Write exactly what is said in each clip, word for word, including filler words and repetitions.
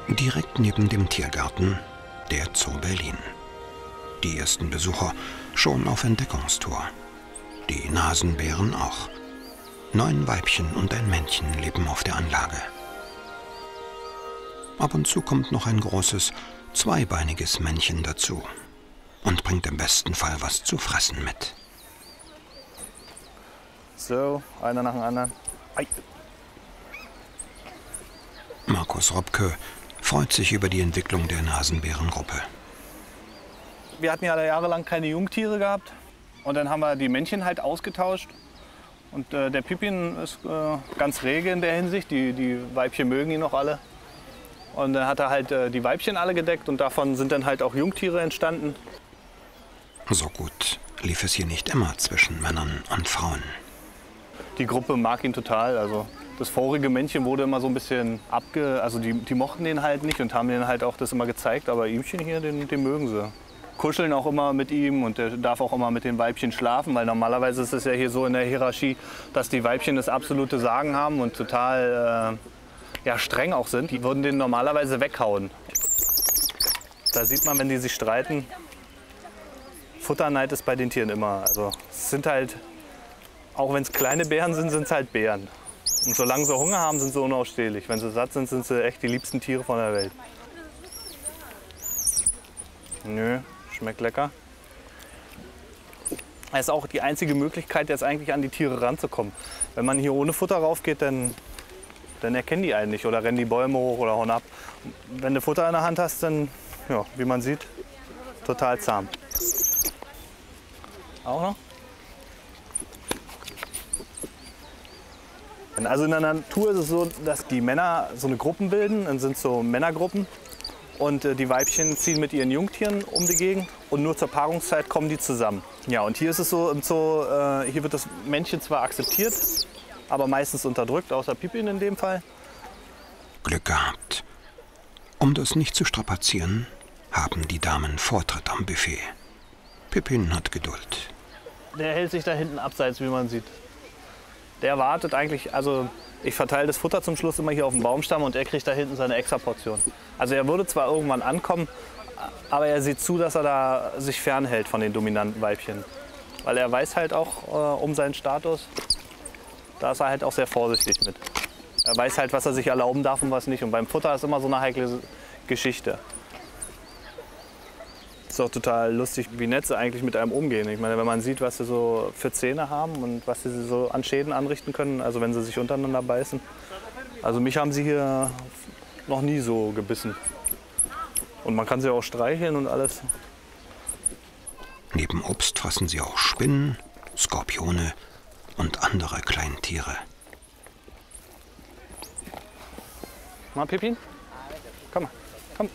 Direkt neben dem Tiergarten der Zoo Berlin. Die ersten Besucher schon auf Entdeckungstour. Die Nasenbären auch. Neun Weibchen und ein Männchen leben auf der Anlage. Ab und zu kommt noch ein großes, zweibeiniges Männchen dazu und bringt im besten Fall was zu fressen mit. So, einer nach dem anderen. Ei. Markus Robke freut sich über die Entwicklung der Nasenbärengruppe. Wir hatten ja jahrelang keine Jungtiere gehabt und dann haben wir die Männchen halt ausgetauscht. Und äh, der Pippin ist äh, ganz rege in der Hinsicht, die, die Weibchen mögen ihn noch alle. Und dann hat er halt äh, die Weibchen alle gedeckt und davon sind dann halt auch Jungtiere entstanden. So gut lief es hier nicht immer zwischen Männern und Frauen. Die Gruppe mag ihn total. Also das vorige Männchen wurde immer so ein bisschen abge... Also die, die mochten den halt nicht und haben den halt auch das immer gezeigt. Aber ihmchen hier, den, den mögen sie. Kuscheln auch immer mit ihm und der darf auch immer mit den Weibchen schlafen. Weil normalerweise ist es ja hier so in der Hierarchie, dass die Weibchen das absolute Sagen haben und total äh, ja, streng auch sind. Die würden den normalerweise weghauen. Da sieht man, wenn die sich streiten, Futterneid ist bei den Tieren immer. Also es sind halt... Auch wenn es kleine Bären sind, sind es halt Bären. Und solange sie Hunger haben, sind sie unausstehlich. Wenn sie satt sind, sind sie echt die liebsten Tiere von der Welt. Nö, schmeckt lecker. Das ist auch die einzige Möglichkeit, jetzt eigentlich an die Tiere ranzukommen. Wenn man hier ohne Futter raufgeht, dann, dann erkennen die einen nicht oder rennen die Bäume hoch oder hauen ab. Wenn du Futter in der Hand hast, dann, ja, wie man sieht, total zahm. Auch noch? Also in der Natur ist es so, dass die Männer so eine Gruppen bilden, dann sind so Männergruppen und die Weibchen ziehen mit ihren Jungtieren um die Gegend und nur zur Paarungszeit kommen die zusammen. Ja, und hier ist es so, im Zoo, äh, hier wird das Männchen zwar akzeptiert, aber meistens unterdrückt, außer Pippin in dem Fall. Glück gehabt. Um das nicht zu strapazieren, haben die Damen Vortritt am Buffet. Pippin hat Geduld. Der hält sich da hinten abseits, wie man sieht. Der wartet eigentlich, also ich verteile das Futter zum Schluss immer hier auf dem Baumstamm und er kriegt da hinten seine Extraportion. Also er würde zwar irgendwann ankommen, aber er sieht zu, dass er da sich fernhält von den dominanten Weibchen. Weil er weiß halt auch äh, um seinen Status, da ist er halt auch sehr vorsichtig mit. Er weiß halt, was er sich erlauben darf und was nicht. Und beim Futter ist immer so eine heikle Geschichte. Ist auch total lustig, wie nett sie eigentlich mit einem umgehen. Ich meine, wenn man sieht, was sie so für Zähne haben und was sie so an Schäden anrichten können, also wenn sie sich untereinander beißen. Also mich haben sie hier noch nie so gebissen. Und man kann sie auch streicheln und alles. Neben Obst fressen sie auch Spinnen, Skorpione und andere Kleintiere. Mal, Pippin? Komm mal, komm.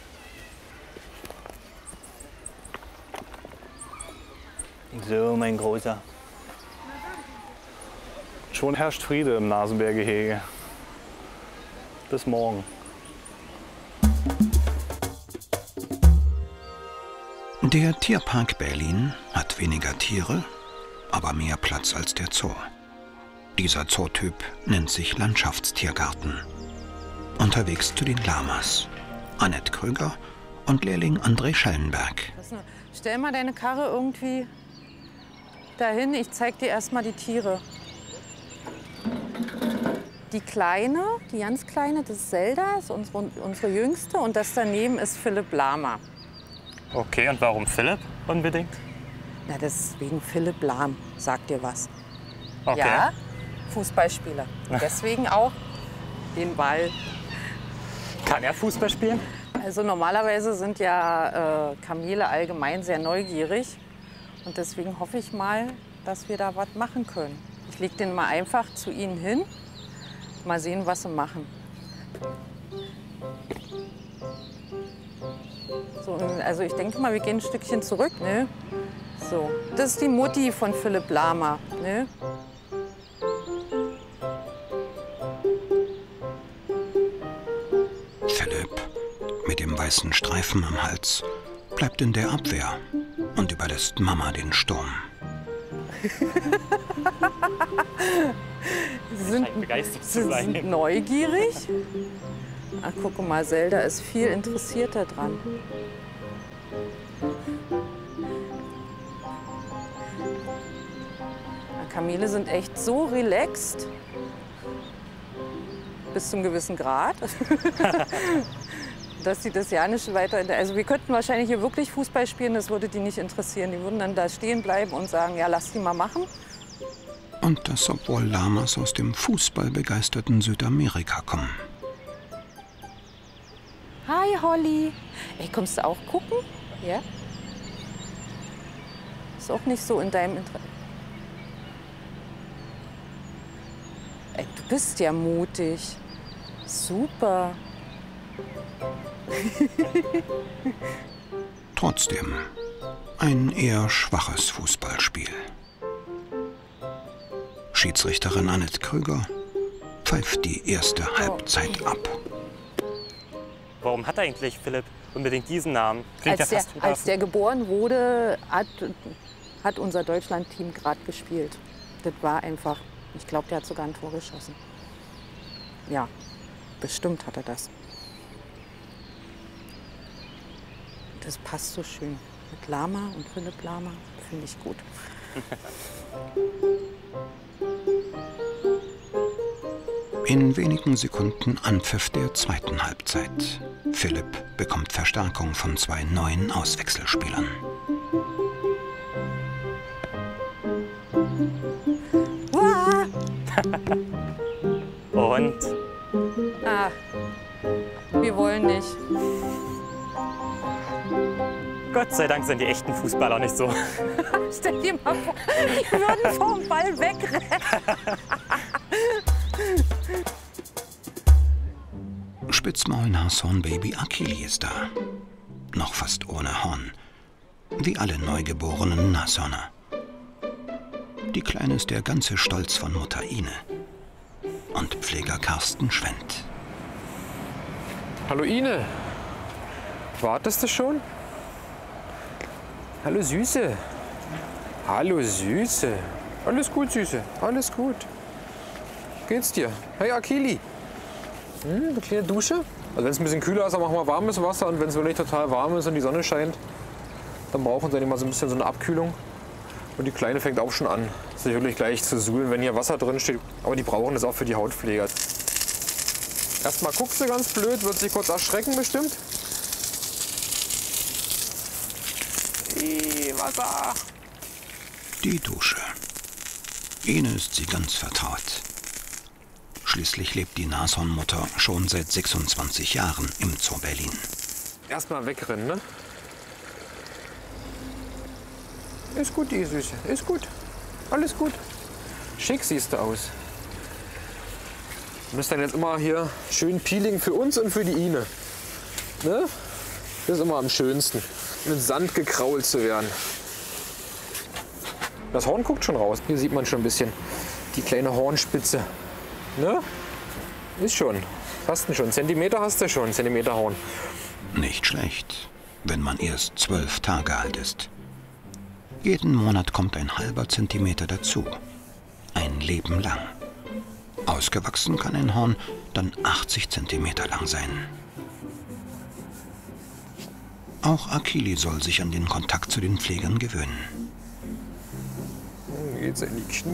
So, mein Großer. Schon herrscht Friede im Nasenbärgehege. Bis morgen. Der Tierpark Berlin hat weniger Tiere, aber mehr Platz als der Zoo. Dieser Zootyp nennt sich Landschaftstiergarten. Unterwegs zu den Lamas. Annette Krüger und Lehrling André Schellenberg. Stell mal deine Karre irgendwie dahin, ich zeig dir erstmal die Tiere. Die kleine, die ganz kleine, das ist Zelda, ist unsere, unsere jüngste. Und das daneben ist Philipp Lama. Okay, und warum Philipp unbedingt? Na, das ist wegen Philipp Lahm, sagt dir was. Okay. Ja, Fußballspieler. Und deswegen auch den Ball. Kann er Fußball spielen? Also normalerweise sind ja äh, Kamele allgemein sehr neugierig. Und deswegen hoffe ich mal, dass wir da was machen können. Ich lege den mal einfach zu ihnen hin. Mal sehen, was sie machen. So, also ich denke mal, wir gehen ein Stückchen zurück. Ne? So, das ist die Mutti von Philipp Lama. Ne? Philipp, mit dem weißen Streifen am Hals, bleibt in der Abwehr und überlässt Mama den Sturm. Sie sind, begeistert sie zu sein. sind neugierig. Ach, guck mal, Zelda ist viel interessierter dran. Kamele sind echt so relaxed, bis zum gewissen Grad, dass sie das ja nicht weiter... Also wir könnten wahrscheinlich hier wirklich Fußball spielen, das würde die nicht interessieren. Die würden dann da stehen bleiben und sagen, ja, lass die mal machen. Und das, obwohl Lamas aus dem fußballbegeisterten Südamerika kommen. Hi, Holly. Ey, kommst du auch gucken? Ja? Ist auch nicht so in deinem Interesse. Ey, du bist ja mutig. Super. Trotzdem ein eher schwaches Fußballspiel. Schiedsrichterin Annette Krüger pfeift die erste Halbzeit ab. Warum hat eigentlich Philipp unbedingt diesen Namen? Klingt Als, ja der, fast wie als der geboren wurde, hat, hat unser Deutschland-Team gerade gespielt. Das war einfach, ich glaube, der hat sogar ein Tor geschossen. Ja, bestimmt hat er das. Das passt so schön mit Lama und Philipp Lama, finde ich gut. In wenigen Sekunden Anpfiff der zweiten Halbzeit. Philipp bekommt Verstärkung von zwei neuen Auswechselspielern. Uah! Und? Ah, wir wollen nicht. Gott sei Dank sind die echten Fußballer nicht so. Stell dir mal vor, die würden vom Ball wegrennen. Spitzmaul-Nashorn-Baby Akili ist da. Noch fast ohne Horn. Wie alle neugeborenen Nashörner. Die Kleine ist der ganze Stolz von Mutter Ine. Und Pfleger Carsten Schwendt. Hallo Ine. Wartest du schon? Hallo Süße. Hallo Süße. Alles gut, Süße. Alles gut. Geht's dir? Hey Akili. Hm, eine kleine Dusche? Also wenn es ein bisschen kühler ist, dann machen wir warmes Wasser. Und wenn es wirklich total warm ist und die Sonne scheint, dann brauchen sie immer so ein bisschen so eine Abkühlung. Und die Kleine fängt auch schon an, sich wirklich gleich zu suhlen, wenn hier Wasser drin steht. Aber die brauchen das auch für die Hautpflege. Erstmal guckst du ganz blöd, wird sich kurz erschrecken bestimmt. Ih, Wasser. Die Dusche. Ine ist sie ganz vertraut. Schließlich lebt die Nashornmutter schon seit sechsundzwanzig Jahren im Zoo Berlin. Erstmal wegrennen, ne? Ist gut, die Süße. Ist gut. Alles gut. Schick siehst du aus. Du müsst dann jetzt immer hier schön Peeling für uns und für die Ine. Ne? Das ist immer am schönsten. Mit Sand gekrault zu werden. Das Horn guckt schon raus. Hier sieht man schon ein bisschen die kleine Hornspitze. Ne? Ist schon. Hast du schon. Zentimeter hast du schon. Zentimeter Horn. Nicht schlecht, wenn man erst zwölf Tage alt ist. Jeden Monat kommt ein halber Zentimeter dazu. Ein Leben lang. Ausgewachsen kann ein Horn dann achtzig Zentimeter lang sein. Auch Akili soll sich an den Kontakt zu den Pflegern gewöhnen. Geht's in die Knie.